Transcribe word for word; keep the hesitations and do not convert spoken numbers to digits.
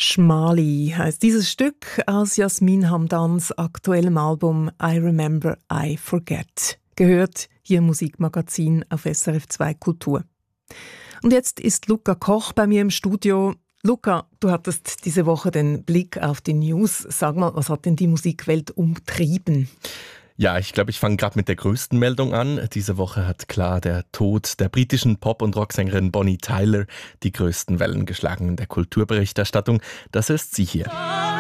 Schmali heisst dieses Stück aus Jasmin Hamdans aktuellem Album I Remember, I Forget. Gehört hier im Musikmagazin auf S R F zwei Kultur. Und jetzt ist Luca Koch bei mir im Studio. Luca, du hattest diese Woche den Blick auf die News. Sag mal, was hat denn die Musikwelt umtrieben? Ja, ich glaube, ich fange gerade mit der größten Meldung an. Diese Woche hat klar der Tod der britischen Pop- und Rocksängerin Bonnie Tyler die größten Wellen geschlagen in der Kulturberichterstattung. Das ist sie hier.